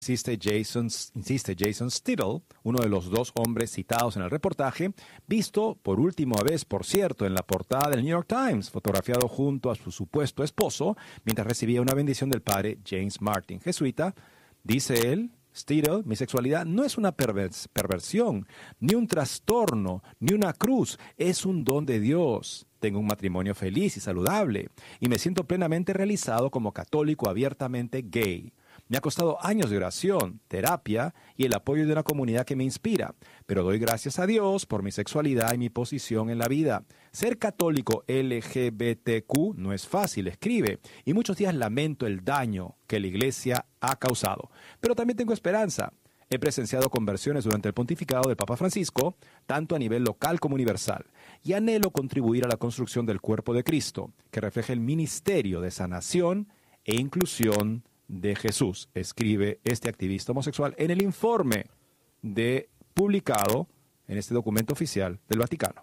insiste Jason Stidle, uno de los dos hombres citados en el reportaje, visto por última vez, por cierto, en la portada del New York Times, fotografiado junto a su supuesto esposo, mientras recibía una bendición del padre James Martin, jesuita. Dice él, Stidle, mi sexualidad no es una perversión, ni un trastorno, ni una cruz, es un don de Dios. Tengo un matrimonio feliz y saludable, y me siento plenamente realizado como católico abiertamente gay. Me ha costado años de oración, terapia y el apoyo de una comunidad que me inspira, pero doy gracias a Dios por mi sexualidad y mi posición en la vida. Ser católico LGBTQ no es fácil, escribe, y muchos días lamento el daño que la Iglesia ha causado. Pero también tengo esperanza. He presenciado conversiones durante el pontificado del Papa Francisco, tanto a nivel local como universal, y anhelo contribuir a la construcción del cuerpo de Cristo, que refleje el ministerio de sanación e inclusión de Jesús, escribe este activista homosexual en el informe publicado en este documento oficial del Vaticano.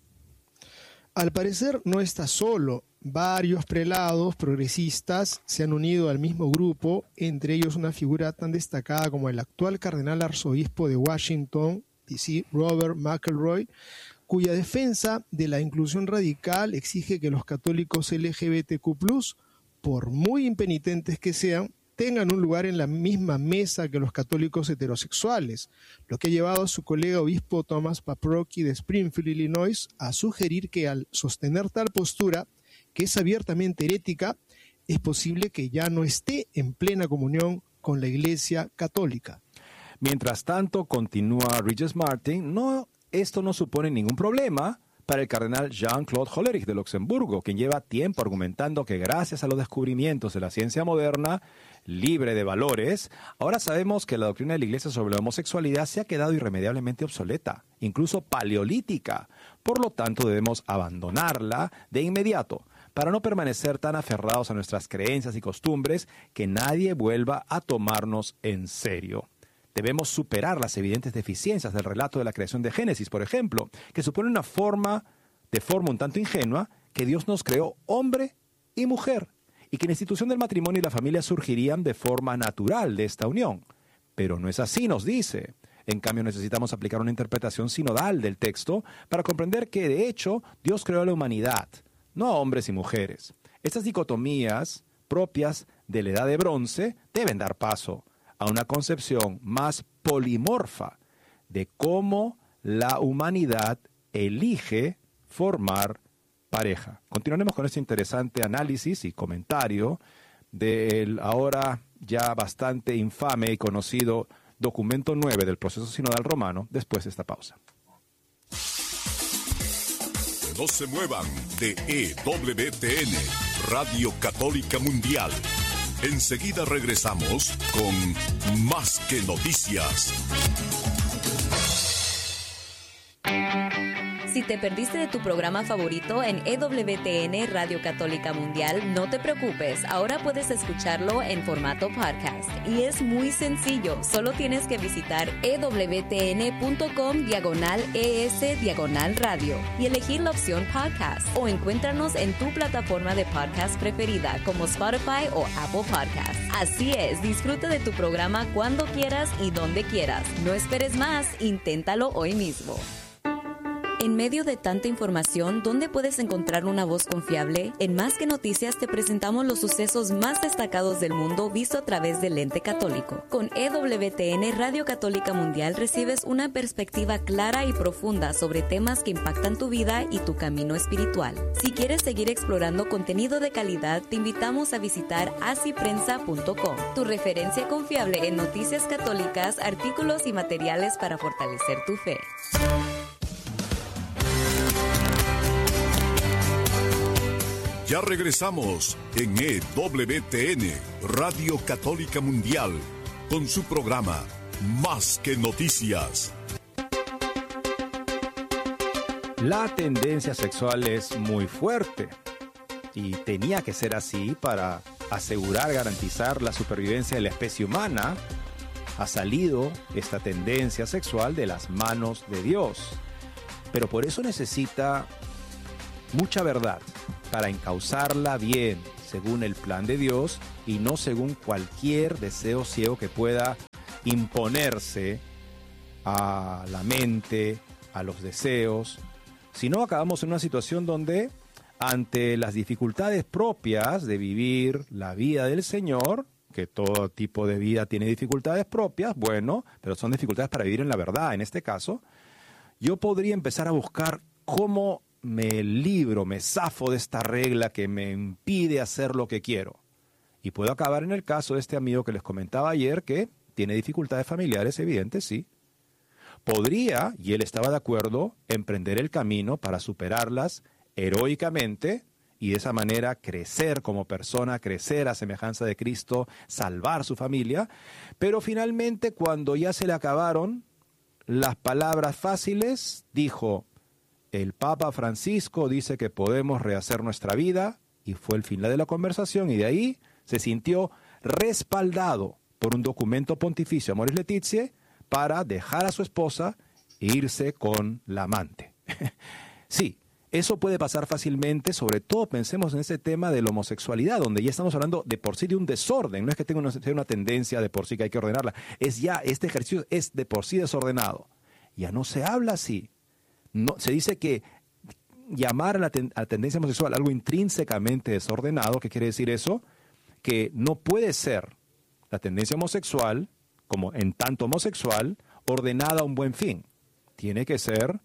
Al parecer no está solo. Varios prelados progresistas se han unido al mismo grupo, entre ellos una figura tan destacada como el actual cardenal arzobispo de Washington, D.C., Robert McElroy, cuya defensa de la inclusión radical exige que los católicos LGBTQ+, por muy impenitentes que sean, tengan un lugar en la misma mesa que los católicos heterosexuales, lo que ha llevado a su colega obispo Thomas Paprocki de Springfield, Illinois, a sugerir que al sostener tal postura, que es abiertamente herética, es posible que ya no esté en plena comunión con la Iglesia católica. Mientras tanto, continúa Regis Martin, esto no supone ningún problema para el cardenal Jean-Claude Hollerich de Luxemburgo, quien lleva tiempo argumentando que gracias a los descubrimientos de la ciencia moderna, libre de valores, ahora sabemos que la doctrina de la Iglesia sobre la homosexualidad se ha quedado irremediablemente obsoleta, incluso paleolítica. Por lo tanto, debemos abandonarla de inmediato, para no permanecer tan aferrados a nuestras creencias y costumbres que nadie vuelva a tomarnos en serio. Debemos superar las evidentes deficiencias del relato de la creación de Génesis, por ejemplo, que supone de forma un tanto ingenua, que Dios nos creó hombre y mujer, y que la institución del matrimonio y la familia surgirían de forma natural de esta unión. Pero no es así, nos dice. En cambio, necesitamos aplicar una interpretación sinodal del texto para comprender que, de hecho, Dios creó a la humanidad, no a hombres y mujeres. Estas dicotomías propias de la edad de bronce deben dar paso a una concepción más polimorfa de cómo la humanidad elige formar pareja. Continuaremos con este interesante análisis y comentario del ahora ya bastante infame y conocido documento 9 del proceso sinodal romano después de esta pausa. No se muevan de EWTN, Radio Católica Mundial. Enseguida regresamos con Más que Noticias. Si te perdiste de tu programa favorito en EWTN Radio Católica Mundial, no te preocupes, ahora puedes escucharlo en formato podcast. Y es muy sencillo, solo tienes que visitar ewtn.com/ES/radio y elegir la opción podcast. O encuéntranos en tu plataforma de podcast preferida como Spotify o Apple Podcasts. Así es, disfruta de tu programa cuando quieras y donde quieras. No esperes más, inténtalo hoy mismo. En medio de tanta información, ¿dónde puedes encontrar una voz confiable? En Más que Noticias te presentamos los sucesos más destacados del mundo visto a través del lente católico. Con EWTN Radio Católica Mundial recibes una perspectiva clara y profunda sobre temas que impactan tu vida y tu camino espiritual. Si quieres seguir explorando contenido de calidad, te invitamos a visitar asiprensa.com, tu referencia confiable en noticias católicas, artículos y materiales para fortalecer tu fe. Ya regresamos en EWTN, Radio Católica Mundial, con su programa Más que Noticias. La tendencia sexual es muy fuerte y tenía que ser así para garantizar la supervivencia de la especie humana. Ha salido esta tendencia sexual de las manos de Dios, pero por eso necesita mucha verdad para encauzarla bien, según el plan de Dios y no según cualquier deseo ciego que pueda imponerse a la mente, a los deseos, sino acabamos en una situación donde, ante las dificultades propias de vivir la vida del Señor, que todo tipo de vida tiene dificultades propias, bueno, pero son dificultades para vivir en la verdad, en este caso, yo podría empezar a buscar cómo me libro, me zafo de esta regla que me impide hacer lo que quiero. Y puedo acabar en el caso de este amigo que les comentaba ayer, que tiene dificultades familiares evidentes, sí. Podría, y él estaba de acuerdo, emprender el camino para superarlas heroicamente y de esa manera crecer como persona, crecer a semejanza de Cristo, salvar su familia. Pero finalmente, cuando ya se le acabaron las palabras fáciles, dijo: el Papa Francisco dice que podemos rehacer nuestra vida, y fue el final de la conversación, y de ahí se sintió respaldado por un documento pontificio Amoris Laetitia para dejar a su esposa e irse con la amante. Sí, eso puede pasar fácilmente, sobre todo pensemos en ese tema de la homosexualidad, donde ya estamos hablando de por sí de un desorden, no es que tenga una tendencia de por sí que hay que ordenarla, es ya, este ejercicio es de por sí desordenado. Ya no se habla así. No, se dice que llamar a la tendencia homosexual algo intrínsecamente desordenado. ¿Qué quiere decir eso? Que no puede ser la tendencia homosexual, como en tanto homosexual, ordenada a un buen fin. Tiene que ser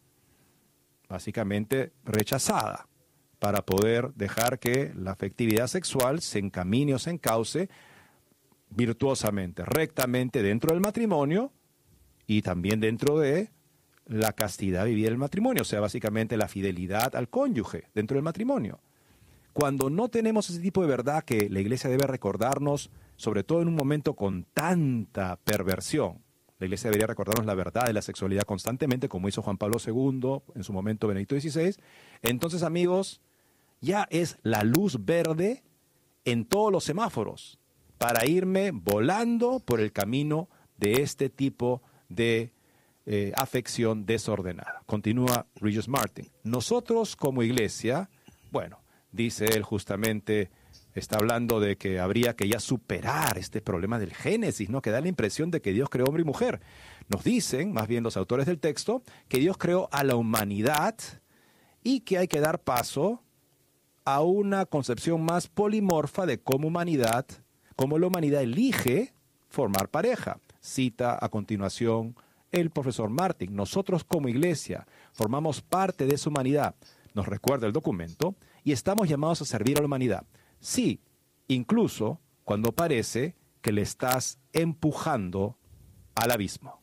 básicamente rechazada para poder dejar que la afectividad sexual se encamine o se encauce virtuosamente, rectamente dentro del matrimonio y también dentro de la castidad vivida del matrimonio, o sea, básicamente la fidelidad al cónyuge dentro del matrimonio. Cuando no tenemos ese tipo de verdad que la Iglesia debe recordarnos, sobre todo en un momento con tanta perversión, la Iglesia debería recordarnos la verdad de la sexualidad constantemente, como hizo Juan Pablo II, en su momento Benedicto XVI. Entonces, amigos, ya es la luz verde en todos los semáforos para irme volando por el camino de este tipo de afección desordenada. Continúa Regis Martin. Nosotros como Iglesia, bueno, dice él justamente, está hablando de que habría que ya superar este problema del Génesis, ¿no? Que da la impresión de que Dios creó hombre y mujer. Nos dicen, más bien los autores del texto, que Dios creó a la humanidad y que hay que dar paso a una concepción más polimorfa de cómo la humanidad elige formar pareja. Cita a continuación el profesor Martin. Nosotros como Iglesia formamos parte de esa humanidad, nos recuerda el documento, y estamos llamados a servir a la humanidad. Sí, incluso cuando parece que le estás empujando al abismo.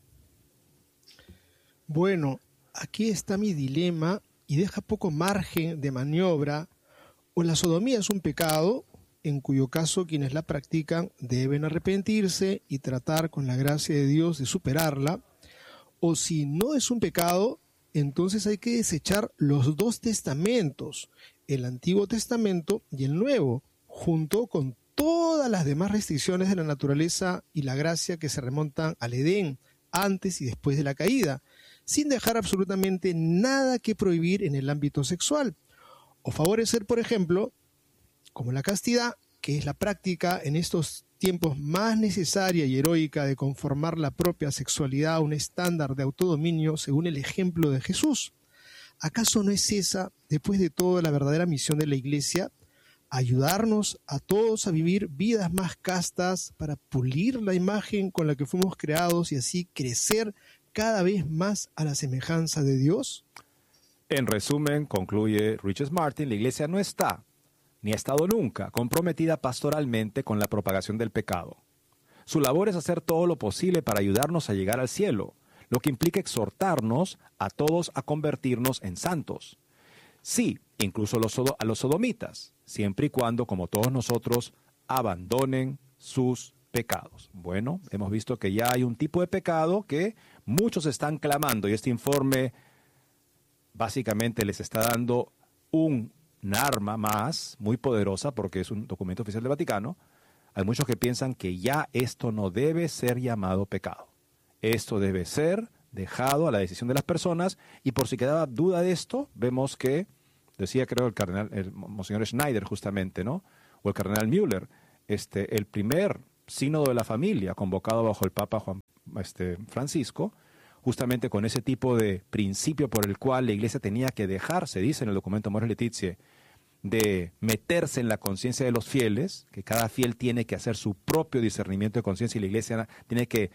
Bueno, aquí está mi dilema y deja poco margen de maniobra. O la sodomía es un pecado, en cuyo caso quienes la practican deben arrepentirse y tratar con la gracia de Dios de superarla. O si no es un pecado, entonces hay que desechar los dos testamentos, el Antiguo Testamento y el Nuevo, junto con todas las demás restricciones de la naturaleza y la gracia que se remontan al Edén, antes y después de la caída, sin dejar absolutamente nada que prohibir en el ámbito sexual, o favorecer, por ejemplo, como la castidad, que es la práctica en estos tiempos más necesaria y heroica de conformar la propia sexualidad a un estándar de autodominio según el ejemplo de Jesús. ¿Acaso no es esa, después de todo, la verdadera misión de la Iglesia? Ayudarnos a todos a vivir vidas más castas para pulir la imagen con la que fuimos creados y así crecer cada vez más a la semejanza de Dios. En resumen, concluye Regis Martin, la Iglesia no está, ni ha estado nunca, comprometida pastoralmente con la propagación del pecado. Su labor es hacer todo lo posible para ayudarnos a llegar al cielo, lo que implica exhortarnos a todos a convertirnos en santos. Sí, incluso a los sodomitas, siempre y cuando, como todos nosotros, abandonen sus pecados. Bueno, hemos visto que ya hay un tipo de pecado que muchos están clamando y este informe básicamente les está dando un arma más, muy poderosa, porque es un documento oficial del Vaticano. Hay muchos que piensan que ya esto no debe ser llamado pecado. Esto debe ser dejado a la decisión de las personas, y por si quedaba duda de esto, vemos que, decía creo el monseñor Schneider justamente, ¿no? O el cardenal Müller, el primer sínodo de la familia, convocado bajo el Papa Francisco, justamente con ese tipo de principio por el cual la Iglesia tenía que dejar, se dice en el documento Amoris Laetitia, de meterse en la conciencia de los fieles, que cada fiel tiene que hacer su propio discernimiento de conciencia y la Iglesia tiene que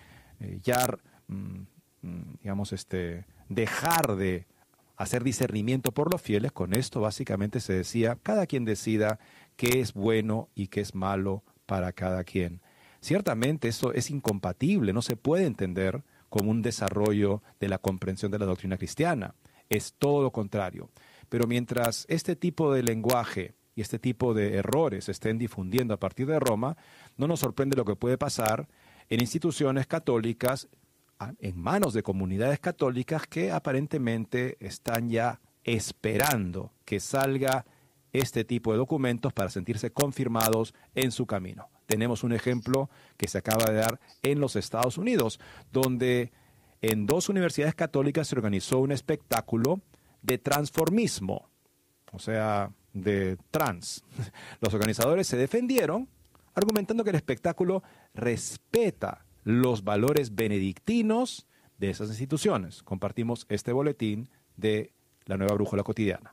dejar de hacer discernimiento por los fieles. Con esto básicamente se decía, cada quien decida qué es bueno y qué es malo para cada quien. Ciertamente eso es incompatible, no se puede entender como un desarrollo de la comprensión de la doctrina cristiana. Es todo lo contrario. Pero mientras este tipo de lenguaje y este tipo de errores se estén difundiendo a partir de Roma, no nos sorprende lo que puede pasar en instituciones católicas, en manos de comunidades católicas que aparentemente están ya esperando que salga este tipo de documentos para sentirse confirmados en su camino. Tenemos un ejemplo que se acaba de dar en los Estados Unidos, donde en 2 universidades católicas se organizó un espectáculo de transformismo, o sea, de trans. Los organizadores se defendieron argumentando que el espectáculo respeta los valores benedictinos de esas instituciones. Compartimos este boletín de la Nueva Brújula Cotidiana.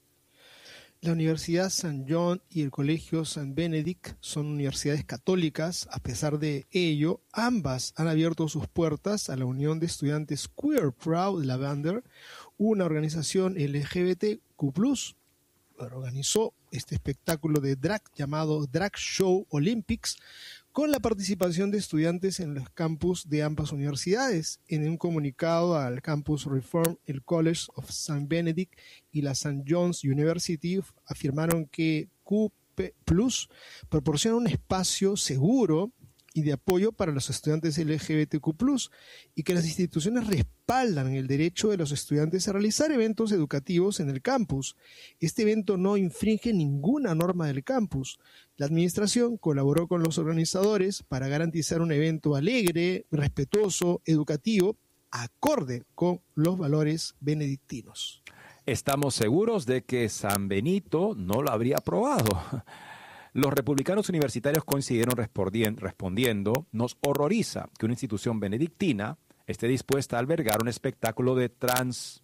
La Universidad St. John y el Colegio St. Benedict son universidades católicas. A pesar de ello, ambas han abierto sus puertas a la Unión de Estudiantes Queer Proud Lavender, una organización LGBTQ+. Organizó este espectáculo de drag llamado Drag Show Olympics, con la participación de estudiantes en los campus de ambas universidades. En un comunicado al Campus Reform, el College of St. Benedict y la St. John's University afirmaron que QP+ proporciona un espacio seguro y de apoyo para los estudiantes LGBTQ+, y que las instituciones respaldan el derecho de los estudiantes a realizar eventos educativos en el campus. Este evento no infringe ninguna norma del campus. La administración colaboró con los organizadores para garantizar un evento alegre, respetuoso, educativo, acorde con los valores benedictinos. Estamos seguros de que San Benito no lo habría aprobado. Los republicanos universitarios coincidieron respondiendo: nos horroriza que una institución benedictina esté dispuesta a albergar un espectáculo trans.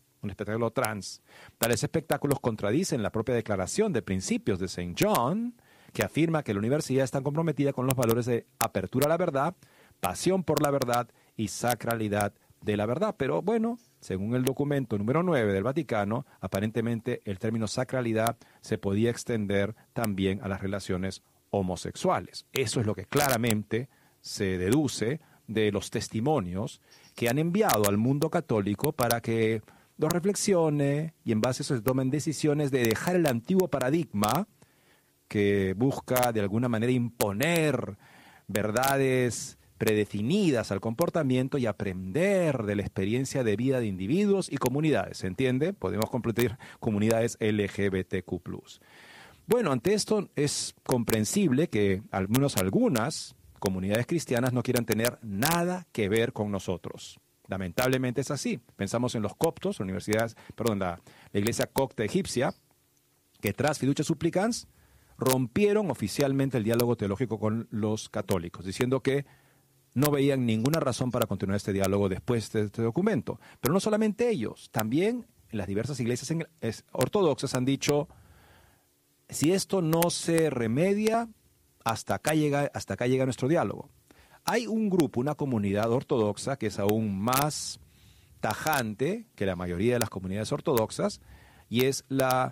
Tales espectáculos contradicen la propia declaración de principios de St. John, que afirma que la universidad está comprometida con los valores de apertura a la verdad, pasión por la verdad y sacralidad de la verdad. Pero bueno, según el documento número 9 del Vaticano, aparentemente el término sacralidad se podía extender también a las relaciones homosexuales. Eso es lo que claramente se deduce de los testimonios que han enviado al mundo católico para que lo reflexione y en base a eso se tomen decisiones de dejar el antiguo paradigma que busca de alguna manera imponer verdades predefinidas al comportamiento y aprender de la experiencia de vida de individuos y comunidades. ¿Se entiende? Podemos completar comunidades LGBTQ+. Bueno, ante esto es comprensible que al menos algunas comunidades cristianas no quieran tener nada que ver con nosotros. Lamentablemente es así. Pensamos en los coptos, la iglesia copta egipcia, que tras fiducia supplicans rompieron oficialmente el diálogo teológico con los católicos, diciendo que no veían ninguna razón para continuar este diálogo después de este documento. Pero no solamente ellos, también en las diversas iglesias ortodoxas han dicho: si esto no se remedia, hasta acá llega nuestro diálogo. Hay un grupo, una comunidad ortodoxa que es aún más tajante que la mayoría de las comunidades ortodoxas, y es la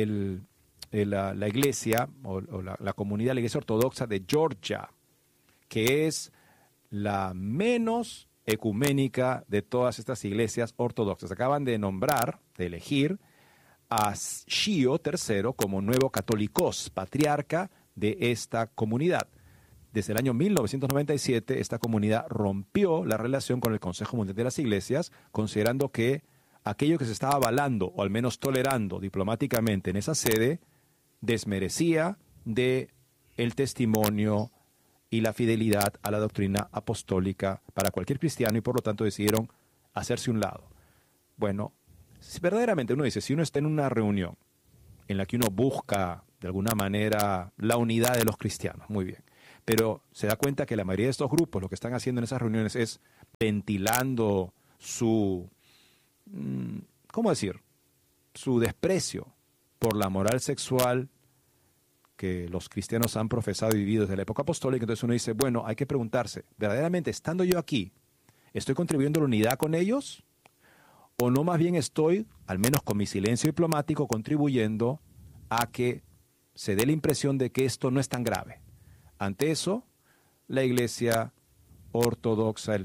iglesia o la comunidad de la iglesia ortodoxa de Georgia, que es la menos ecuménica de todas estas iglesias ortodoxas. Acaban de elegir a Shio III como nuevo católicos, patriarca de esta comunidad. Desde el año 1997, esta comunidad rompió la relación con el Consejo Mundial de las Iglesias, considerando que aquello que se estaba avalando, o al menos tolerando diplomáticamente en esa sede, desmerecía de el testimonio y la fidelidad a la doctrina apostólica para cualquier cristiano, y por lo tanto decidieron hacerse un lado. Bueno, si verdaderamente uno dice, si uno está en una reunión en la que uno busca de alguna manera la unidad de los cristianos, muy bien, pero se da cuenta que la mayoría de estos grupos lo que están haciendo en esas reuniones es ventilando su, ¿cómo decir?, su desprecio por la moral sexual que los cristianos han profesado y vivido desde la época apostólica. Entonces uno dice, bueno, hay que preguntarse, ¿verdaderamente estando yo aquí, estoy contribuyendo a la unidad con ellos? ¿O no más bien estoy, al menos con mi silencio diplomático, contribuyendo a que se dé la impresión de que esto no es tan grave? Ante eso, la Iglesia ortodoxa,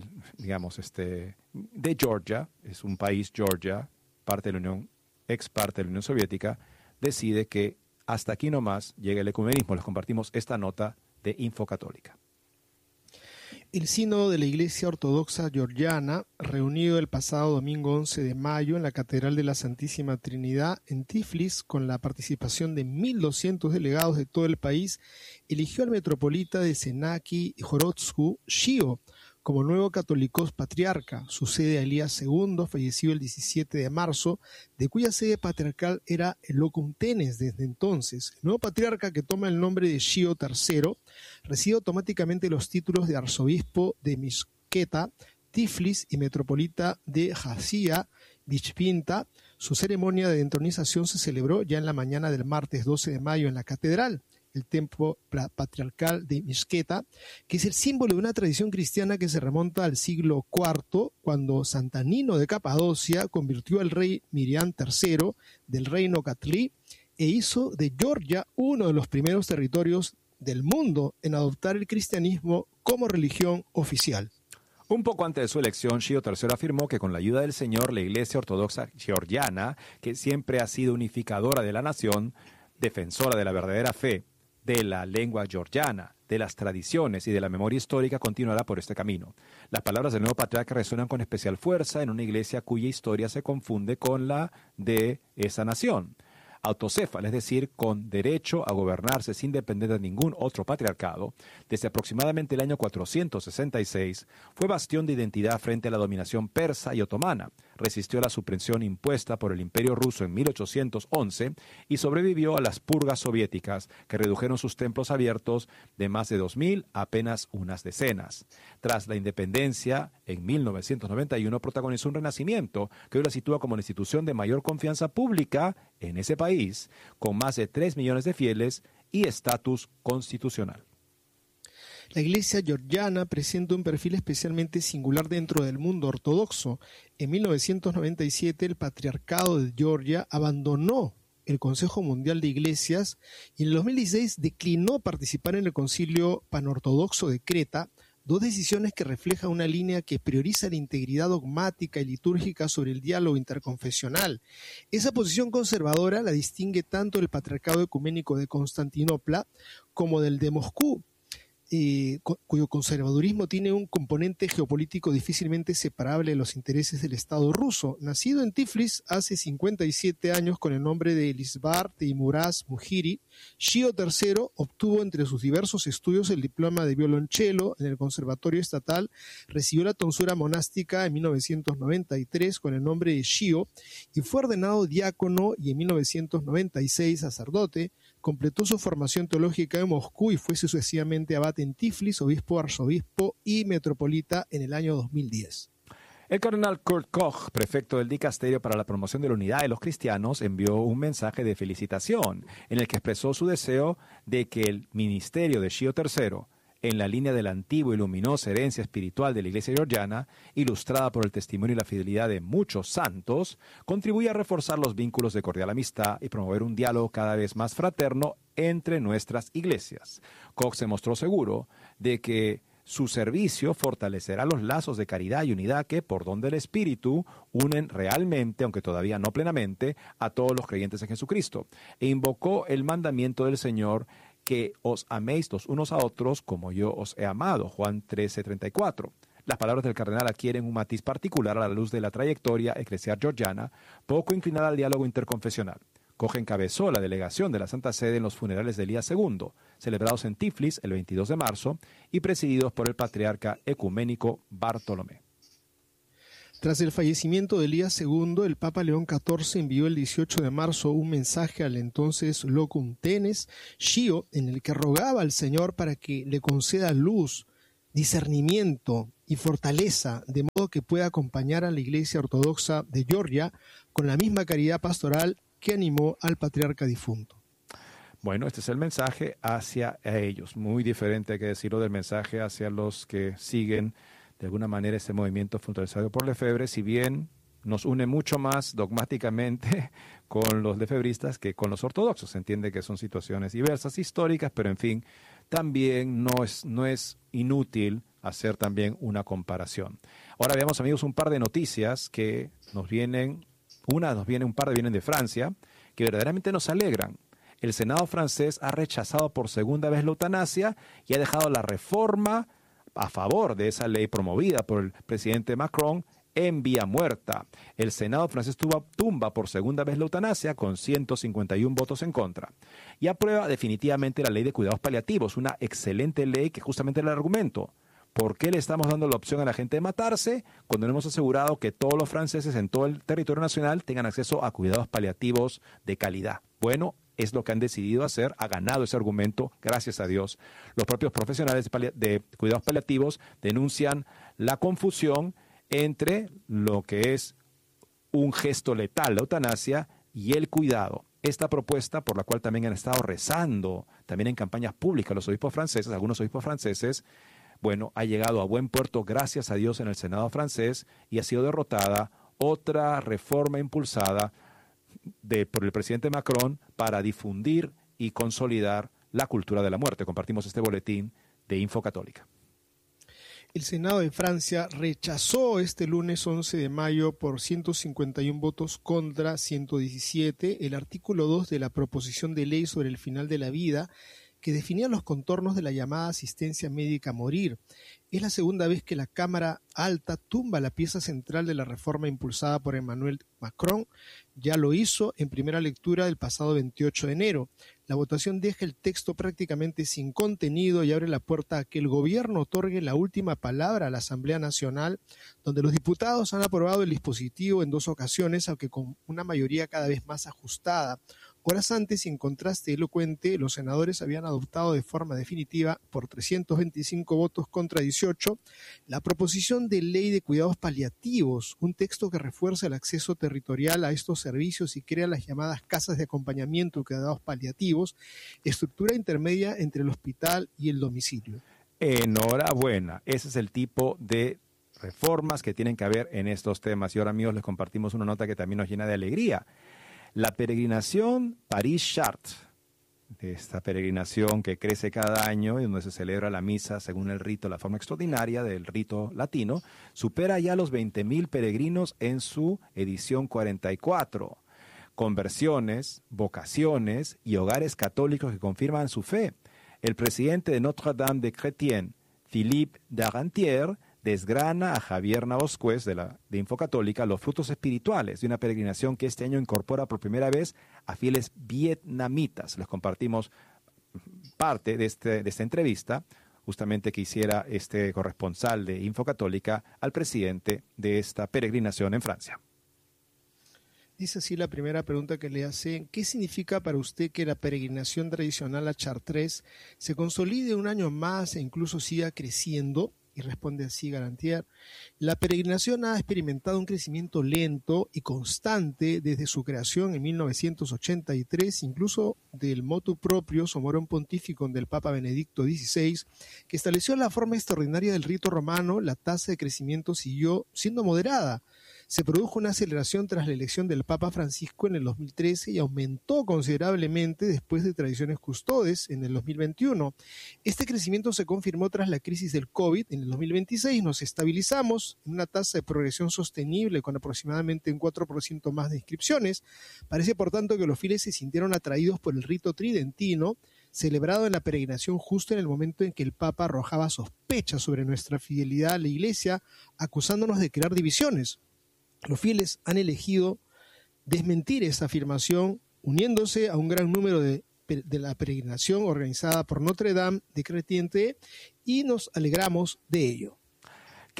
de Georgia, es un país, Georgia, ex parte de la Unión Soviética, decide que hasta aquí nomás llega el ecumenismo. Les compartimos esta nota de Infocatólica. El Sínodo de la Iglesia Ortodoxa Georgiana, reunido el pasado domingo 11 de mayo en la Catedral de la Santísima Trinidad en Tiflis, con la participación de 1.200 delegados de todo el país, eligió al metropolita de Senaki Jorotsku, Shio, como nuevo católicos patriarca. Sucede a Elías II, fallecido el 17 de marzo, de cuya sede patriarcal era el Locum Tenens desde entonces. El nuevo patriarca, que toma el nombre de Shio III, recibe automáticamente los títulos de arzobispo de Mishketa, Tiflis y metropolita de Jasia, Bichpinta. Su ceremonia de entronización se celebró ya en la mañana del martes 12 de mayo en la catedral. El templo patriarcal de Mishketa, que es el símbolo de una tradición cristiana que se remonta al siglo IV, cuando Santanino de Capadocia convirtió al rey Miriam III del reino Catlí e hizo de Georgia uno de los primeros territorios del mundo en adoptar el cristianismo como religión oficial. Un poco antes de su elección, Shio III afirmó que con la ayuda del Señor, la Iglesia Ortodoxa Georgiana, que siempre ha sido unificadora de la nación, defensora de la verdadera fe, de la lengua georgiana, de las tradiciones y de la memoria histórica, continuará por este camino. Las palabras del nuevo patriarca resuenan con especial fuerza en una iglesia cuya historia se confunde con la de esa nación. Autocéfala, es decir, con derecho a gobernarse sin depender de ningún otro patriarcado, desde aproximadamente el año 466, fue bastión de identidad frente a la dominación persa y otomana, resistió a la supresión impuesta por el Imperio Ruso en 1811 y sobrevivió a las purgas soviéticas que redujeron sus templos abiertos de más de 2.000 a apenas unas decenas. Tras la independencia, en 1991 protagonizó un renacimiento que hoy la sitúa como la institución de mayor confianza pública en ese país, con más de 3 millones de fieles y estatus constitucional. La Iglesia georgiana presenta un perfil especialmente singular dentro del mundo ortodoxo. En 1997 el Patriarcado de Georgia abandonó el Consejo Mundial de Iglesias y en el 2016 declinó participar en el Concilio Panortodoxo de Creta, dos decisiones que reflejan una línea que prioriza la integridad dogmática y litúrgica sobre el diálogo interconfesional. Esa posición conservadora la distingue tanto el Patriarcado Ecuménico de Constantinopla como del de Moscú, cuyo conservadurismo tiene un componente geopolítico difícilmente separable de los intereses del Estado ruso. Nacido en Tiflis hace 57 años con el nombre de Elisbar Teimuraz Mujiri, Shio III obtuvo entre sus diversos estudios el diploma de violonchelo en el Conservatorio Estatal, recibió la tonsura monástica en 1993 con el nombre de Shio y fue ordenado diácono y en 1996 sacerdote. Completó su formación teológica en Moscú y fue sucesivamente abate en Tiflis, obispo, arzobispo y metropolita en el año 2010. El cardenal Kurt Koch, prefecto del Dicasterio para la Promoción de la Unidad de los Cristianos, envió un mensaje de felicitación en el que expresó su deseo de que el ministerio de Shio III, en la línea de la antigua y luminosa herencia espiritual de la Iglesia georgiana, ilustrada por el testimonio y la fidelidad de muchos santos, contribuye a reforzar los vínculos de cordial amistad y promover un diálogo cada vez más fraterno entre nuestras iglesias. Koch se mostró seguro de que su servicio fortalecerá los lazos de caridad y unidad que, por don del Espíritu, unen realmente, aunque todavía no plenamente, a todos los creyentes en Jesucristo, e invocó el mandamiento del Señor que os améis los unos a otros como yo os he amado, Juan 13:34. Las palabras del cardenal adquieren un matiz particular a la luz de la trayectoria eclesial georgiana, poco inclinada al diálogo interconfesional. Koch encabezó la delegación de la Santa Sede en los funerales de Elías II, celebrados en Tiflis el 22 de marzo y presididos por el patriarca ecuménico Bartolomé. Tras el fallecimiento de Elías II, el Papa León XIV envió el 18 de marzo un mensaje al entonces Locum Tenens, Schio, en el que rogaba al Señor para que le conceda luz, discernimiento y fortaleza, de modo que pueda acompañar a la Iglesia Ortodoxa de Georgia con la misma caridad pastoral que animó al patriarca difunto. Bueno, este es el mensaje hacia ellos, muy diferente, hay que decirlo, del mensaje hacia los que siguen de alguna manera ese movimiento fundamentado por Lefebvre, si bien nos une mucho más dogmáticamente con los lefebristas que con los ortodoxos. Se entiende que son situaciones diversas, históricas, pero en fin, también no es inútil hacer también una comparación. Ahora veamos, amigos, un par de noticias que nos vienen, un par vienen de Francia, que verdaderamente nos alegran. El Senado francés ha rechazado por segunda vez la eutanasia y ha dejado la reforma a favor de esa ley promovida por el presidente Macron en vía muerta. El Senado francés tumba por segunda vez la eutanasia con 151 votos en contra y aprueba definitivamente la ley de cuidados paliativos, una excelente ley que justamente el argumento. ¿Por qué le estamos dando la opción a la gente de matarse cuando no hemos asegurado que todos los franceses en todo el territorio nacional tengan acceso a cuidados paliativos de calidad? Bueno, es lo que han decidido hacer, ha ganado ese argumento, gracias a Dios. Los propios profesionales de cuidados paliativos denuncian la confusión entre lo que es un gesto letal, la eutanasia, y el cuidado. Esta propuesta, por la cual también han estado rezando, también en campañas públicas los obispos franceses, algunos obispos franceses, bueno, ha llegado a buen puerto, gracias a Dios, en el Senado francés y ha sido derrotada otra reforma impulsada por el presidente Macron para difundir y consolidar la cultura de la muerte. Compartimos este boletín de Infocatólica. El Senado de Francia rechazó este lunes 11 de mayo por 151 votos contra 117 el artículo 2 de la proposición de ley sobre el final de la vida, que definía los contornos de la llamada asistencia médica a morir. Es la segunda vez que la Cámara Alta tumba la pieza central de la reforma impulsada por Emmanuel Macron. Ya lo hizo en primera lectura del pasado 28 de enero. La votación deja el texto prácticamente sin contenido y abre la puerta a que el gobierno otorgue la última palabra a la Asamblea Nacional, donde los diputados han aprobado el dispositivo en 2 ocasiones, aunque con una mayoría cada vez más ajustada. Horas antes, y en contraste elocuente, los senadores habían adoptado de forma definitiva, por 325 votos contra 18, la proposición de ley de cuidados paliativos, un texto que refuerza el acceso territorial a estos servicios y crea las llamadas casas de acompañamiento y cuidados paliativos, estructura intermedia entre el hospital y el domicilio. Enhorabuena, ese es el tipo de reformas que tienen que haber en estos temas. Y ahora, amigos, les compartimos una nota que también nos llena de alegría. La peregrinación París-Chartres, de esta peregrinación que crece cada año y donde se celebra la misa según el rito, la forma extraordinaria del rito latino, supera ya los 20,000 peregrinos en su edición 44. Conversiones, vocaciones y hogares católicos que confirman su fe. El presidente de Notre-Dame de Chrétien, Philippe d'Argentière, desgrana a Javier Navoscuez de Infocatólica los frutos espirituales de una peregrinación que este año incorpora por primera vez a fieles vietnamitas. Les compartimos parte de esta entrevista justamente que hiciera este corresponsal de Infocatólica al presidente de esta peregrinación en Francia. Dice así la primera pregunta que le hacen: ¿qué significa para usted que la peregrinación tradicional a Chartres se consolide un año más e incluso siga creciendo? Y responde así Garantier: la peregrinación ha experimentado un crecimiento lento y constante desde su creación en 1983, incluso del motu proprio Somorum Pontificum del Papa Benedicto XVI, que estableció la forma extraordinaria del rito romano. La tasa de crecimiento siguió siendo moderada. Se produjo una aceleración tras la elección del Papa Francisco en el 2013 y aumentó considerablemente después de Tradiciones Custodes en el 2021. Este crecimiento se confirmó tras la crisis del COVID. En el 2026 nos estabilizamos en una tasa de progresión sostenible con aproximadamente un 4% más de inscripciones. Parece, por tanto, que los fieles se sintieron atraídos por el rito tridentino, celebrado en la peregrinación justo en el momento en que el Papa arrojaba sospechas sobre nuestra fidelidad a la Iglesia, acusándonos de crear divisiones. Los fieles han elegido desmentir esa afirmación, uniéndose a un gran número de la peregrinación organizada por Notre-Dame de Chrétien, y nos alegramos de ello.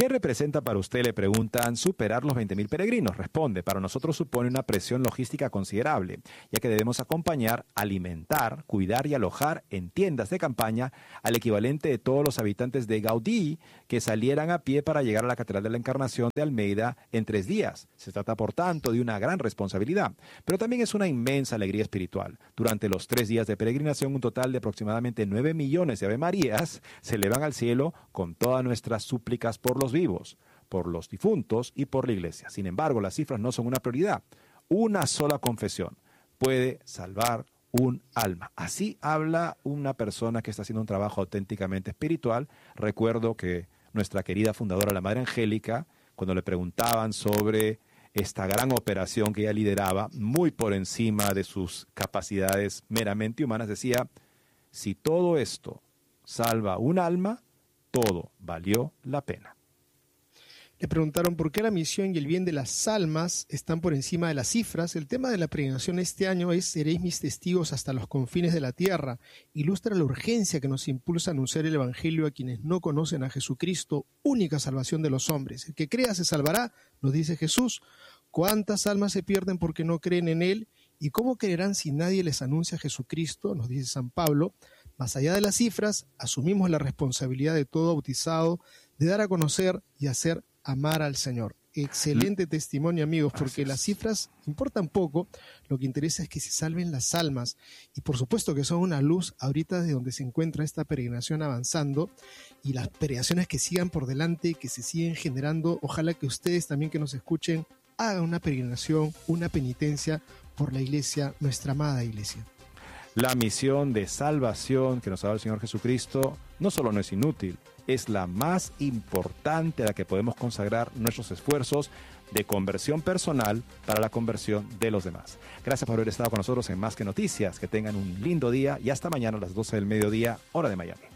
¿Qué representa para usted? Le preguntan. Superar los 20.000 peregrinos. Responde, para nosotros supone una presión logística considerable, ya que debemos acompañar, alimentar, cuidar y alojar en tiendas de campaña al equivalente de todos los habitantes de Gaudí que salieran a pie para llegar a la Catedral de la Encarnación de Almeida en 3 días. Se trata, por tanto, de una gran responsabilidad, pero también es una inmensa alegría espiritual. Durante los 3 días de peregrinación, un total de aproximadamente 9 millones de Ave Marías se elevan al cielo con todas nuestras súplicas por los vivos, por los difuntos y por la iglesia. Sin embargo, las cifras no son una prioridad. Una sola confesión puede salvar un alma. Así habla una persona que está haciendo un trabajo auténticamente espiritual. Recuerdo que nuestra querida fundadora, la Madre Angélica, cuando le preguntaban sobre esta gran operación que ella lideraba, muy por encima de sus capacidades meramente humanas, decía, si todo esto salva un alma, todo valió la pena. Le preguntaron por qué la misión y el bien de las almas están por encima de las cifras. El tema de la peregrinación este año es «Seréis mis testigos hasta los confines de la tierra». Ilustra la urgencia que nos impulsa a anunciar el Evangelio a quienes no conocen a Jesucristo, única salvación de los hombres. El que crea se salvará, nos dice Jesús. ¿Cuántas almas se pierden porque no creen en Él? ¿Y cómo creerán si nadie les anuncia a Jesucristo? Nos dice San Pablo. Más allá de las cifras, asumimos la responsabilidad de todo bautizado de dar a conocer y hacer amar al Señor. Excelente testimonio, amigos, porque las cifras importan poco. Lo que interesa es que se salven las almas, y por supuesto que son una luz ahorita de donde se encuentra esta peregrinación avanzando, y las peregrinaciones que sigan por delante, que se siguen generando. Ojalá que ustedes también que nos escuchen hagan una peregrinación, una penitencia por la iglesia, nuestra amada iglesia. La misión de salvación que nos ha dado el Señor Jesucristo no solo no es inútil, es la más importante a la que podemos consagrar nuestros esfuerzos de conversión personal para la conversión de los demás. Gracias por haber estado con nosotros en Más que Noticias. Que tengan un lindo día y hasta mañana a las 12 del mediodía, hora de Miami.